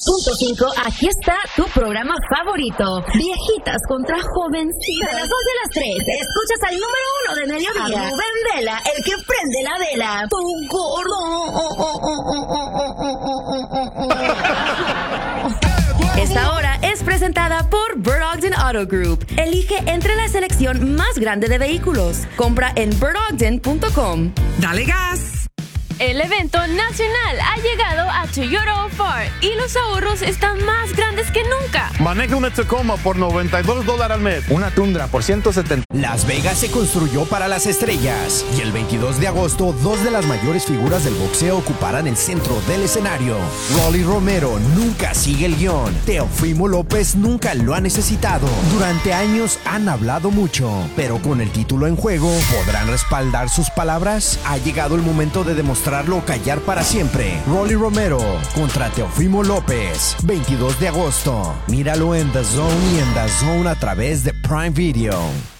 92.5, aquí está tu programa favorito. Viejitas contra jovencitas. De las 11 a las 3, escuchas al número 1 de mediodía. A Rubén Vela, el que prende la vela. Tu gordo. Esta hora es presentada por Burr-Ogden Auto Group. Elige entre la selección más grande de vehículos. Compra en burrogden.com. ¡Dale gas! El evento nacional ha llegado a Toyota Far y los ahorros están más grandes que nunca. Maneja una Tacoma por $92 al mes. Una Tundra por $170. Las Vegas se construyó para las estrellas y el 22 de agosto, dos de las mayores figuras del boxeo ocuparán el centro del escenario. Rolly Romero nunca sigue el guión. Teofimo López nunca lo ha necesitado. Durante años han hablado mucho, pero con el título en juego, ¿podrán respaldar sus palabras? Ha llegado el momento de demostrarlo o callar para siempre. Rolly Romero contra Teofimo López, 22 de agosto. Míralo en The Zone y en The Zone a través de Prime Video.